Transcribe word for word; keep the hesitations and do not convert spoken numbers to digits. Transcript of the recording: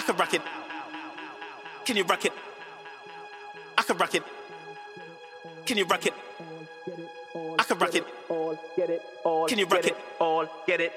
can rock it. Can you rock it? I can rock it. Can you rock it? I can rock it. Can you rock it? All get it.